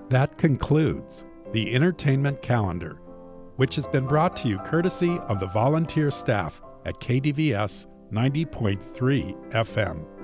That concludes the entertainment calendar, which has been brought to you courtesy of the volunteer staff at KDVS 90.3 FM.